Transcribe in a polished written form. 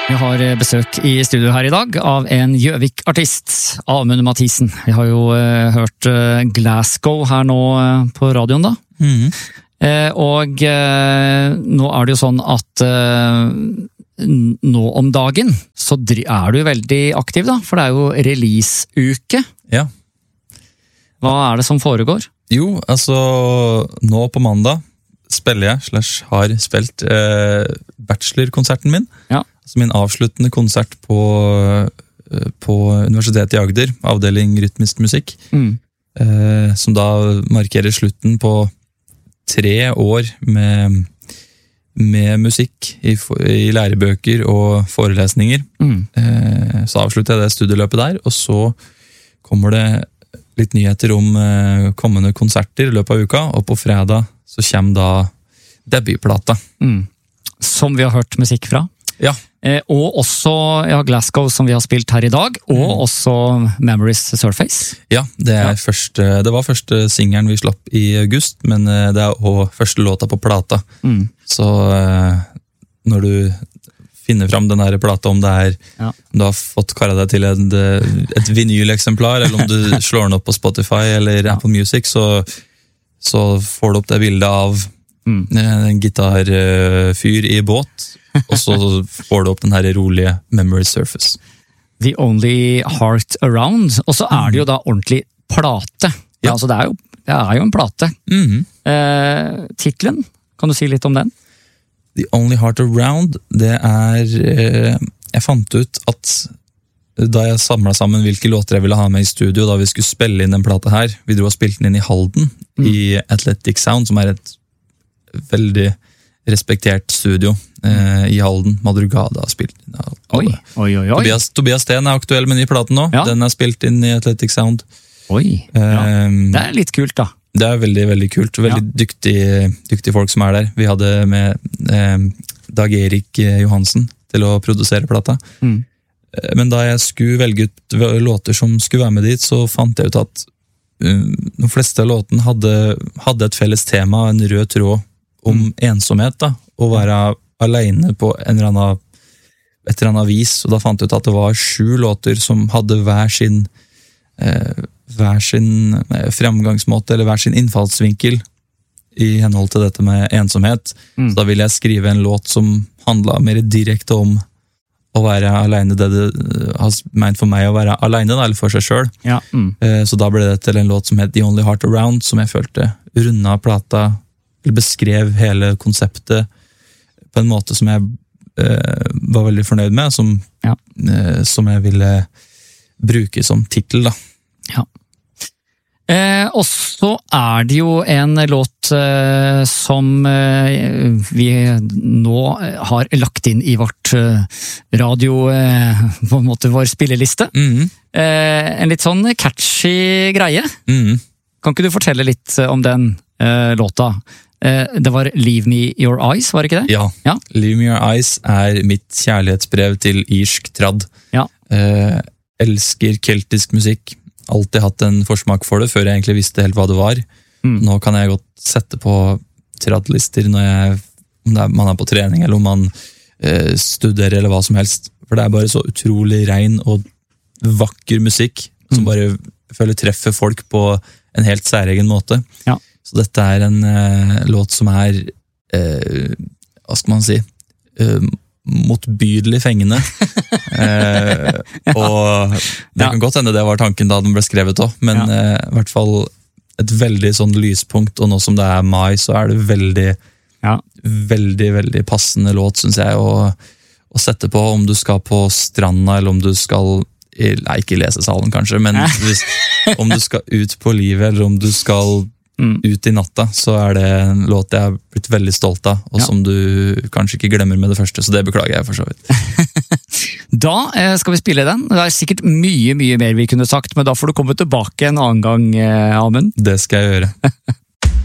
Vi har besøk i studio her i dag av en Gjøvik-artist, Amund Mathisen. Vi har jo hørt Glasgow her nå på radioen da. Og nå er det jo sånn at nå om dagen så er du veldig aktiv da, for det er jo release-uke. Ja. Hva er det som foregår? Jo, altså nå på mandag spiller jeg, har spilt bachelorkonserten min. Ja. Altså min avsluttende konsert på Universitetet i Agder, avdeling rytmisk musikk, som da markerer slutten på 3 år med musikk i lærebøker og forelesninger. Så avslutter jeg det studieløpet der, og så kommer det litt nyheter om kommende konserter i løpet av uka, og på fredag så kommer da debutplata. Som vi har hørt musikk fra. Ja. Og også Glasgow som vi har spilt her i dag, og også Memories Surface. Ja, det var første singelen vi slapp i august, men det er også første låta på plata. Så når du finner fram den her plata, om det er om du har fått kara deg til et vinyleksemplar, eller om du slår den opp på Spotify eller Apple Music, så får du opp det bildet av en gitarfyr i båt, og så får du opp den her rolige Memory Surface. The Only Heart Around, og så er det jo da ordentlig plate. Ja, altså det er jo en plate. Titlen, kan du si litt om den? The Only Heart Around, det er jeg fant ut at da jeg samlet sammen hvilke låter jeg ville ha med i studio da vi skulle spille inn den plata her, vi dro og spilte den inn i Halden, i Athletic Sound, som er et veldig respektert studio i Halden. Madrugada har spilt inn. Oi. Tobias Steen er aktuell med ny platen nå. Ja. Den er spilt inn i Athletic Sound. Det er litt kult da. Det er veldig, veldig kult. Veldig dyktige folk som er der. Vi hadde med Dag Erik Johansen til å produsere plata. Men da jeg skulle velge ut låter som skulle være med dit, så fant jeg ut at de fleste av låtene hadde et felles tema, en rød tråd om ensomhet, da, å være alene på et eller annet vis, og da fant jeg ut at det var 7 låter som hadde hver sin fremgangsmåte, eller hver sin innfallsvinkel i henhold til dette med ensomhet. Så da ville jeg skrive en låt som handlet mer direkte om å være alene, det har ment for meg å være alene, eller for seg selv. Så da ble det til en låt som het The Only Heart Around, som jeg følte rundet plata, eller beskrev hele konseptet på en måte som jeg var veldig fornøyd med, som jeg ville bruke som titel da. Ja. Og så er det jo en låt som vi nå har lagt inn i vårt radio, på en måte vår spilleliste. En litt sånn catchy greie. Kan ikke du fortelle litt om den låta? Det var Leave Me Your Eyes, var det ikke det? Ja. Leave Me Your Eyes er mitt kjærlighetsbrev til irsk trad. Elsker keltisk musikk. Alltid hatt en forsmak for det, før jeg egentlig visste helt hva det var. Nå kan jeg godt sette på tradlister når man er på trening, eller om man studerer, eller hva som helst. For det er bare så utrolig ren og vakker musikk, som bare føler treffer folk på en helt særegen måte. Så dette er en låt som er, hva skal man si, motbydelig fengende. Og det kan godt hende det var tanken da den ble skrevet også, men i hvert fall et veldig sånn lyspunkt, og nå som det er mai, så er det veldig, veldig passende låt, synes jeg, å sette på om du skal på stranda, eller om du skal, ikke i lesesalen kanskje, men om du skal ut på livet, eller om du skal ut i natta, så er det en låt jeg har blitt veldig stolt av, og som du kanskje ikke glemmer med det første, så det beklager jeg for så vidt. Da skal vi spille den. Det er sikkert mye mer vi kunne sagt, men da får du komme tilbake en annen gang, Amund. Det skal jeg gjøre.